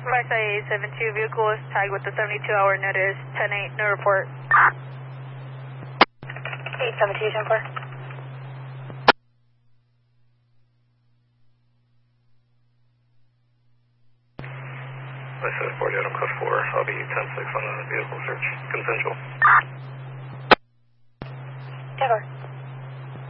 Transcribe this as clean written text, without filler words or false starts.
572 vehicle is tagged with the 72-hour notice, 10-8, no report. 872, 10-4. I said 40 Adam Code 4, I'll be 10-6 on the vehicle search, consensual. 10-4.